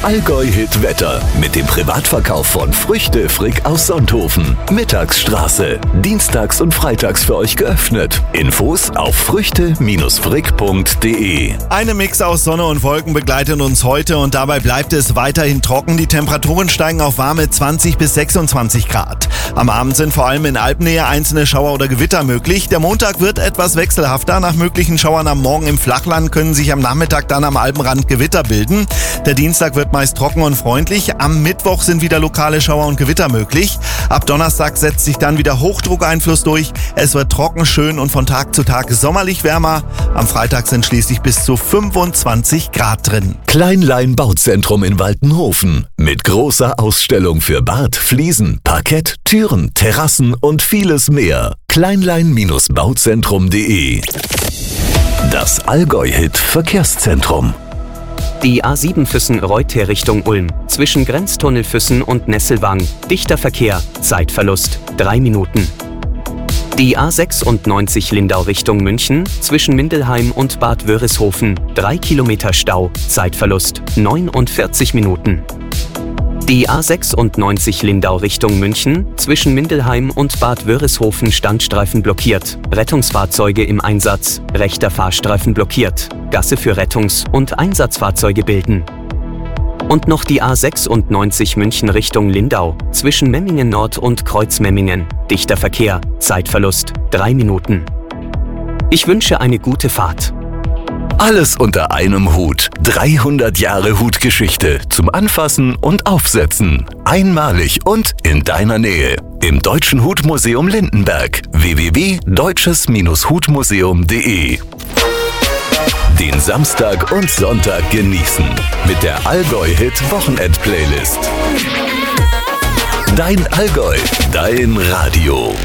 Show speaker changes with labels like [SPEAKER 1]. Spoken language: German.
[SPEAKER 1] Allgäu-Hit Wetter mit dem Privatverkauf von Früchte Frick aus Sonthofen. Mittagsstraße. Dienstags und freitags für euch geöffnet. Infos auf früchte-frick.de.
[SPEAKER 2] Eine Mix aus Sonne und Wolken begleitet uns heute und dabei bleibt es weiterhin trocken. Die Temperaturen steigen auf warme 20 bis 26 Grad. Am Abend sind vor allem in Alpennähe einzelne Schauer oder Gewitter möglich. Der Montag wird etwas wechselhafter. Nach möglichen Schauern am Morgen im Flachland können sich am Nachmittag dann am Alpenrand Gewitter bilden. Der Dienstag wird meist trocken und freundlich. Am Mittwoch sind wieder lokale Schauer und Gewitter möglich. Ab Donnerstag setzt sich dann wieder Hochdruckeinfluss durch. Es wird trocken, schön und von Tag zu Tag sommerlich wärmer. Am Freitag sind schließlich bis zu 25 Grad drin.
[SPEAKER 1] Kleinlein Bauzentrum in Waltenhofen. Mit großer Ausstellung für Bad, Fliesen, Parkett, Türen, Terrassen und vieles mehr. Kleinlein-bauzentrum.de. Das Allgäu-Hit Verkehrszentrum.
[SPEAKER 3] Die A7 Füssen-Reuter Richtung Ulm. Zwischen Grenztunnel Füssen und Nesselwang. Dichter Verkehr. Zeitverlust 3 Minuten. Die A96 Lindau Richtung München. Zwischen Mindelheim und Bad Wörishofen. 3 Kilometer Stau. Zeitverlust 49 Minuten. Die A96 Lindau Richtung München. Zwischen Mindelheim und Bad Wörishofen Standstreifen blockiert. Rettungsfahrzeuge im Einsatz. Rechter Fahrstreifen blockiert. Gasse für Rettungs- und Einsatzfahrzeuge bilden. Und noch die A96 München Richtung Lindau. Zwischen Memmingen Nord und Kreuzmemmingen. Dichter Verkehr. Zeitverlust 3 Minuten. Ich wünsche eine gute Fahrt.
[SPEAKER 1] Alles unter einem Hut. 300 Jahre Hutgeschichte zum Anfassen und Aufsetzen. Einmalig und in deiner Nähe. Im Deutschen Hutmuseum Lindenberg. www.deutsches-hutmuseum.de. Den Samstag und Sonntag genießen mit der Allgäu-Hit Wochenend-Playlist. Dein Allgäu, dein Radio.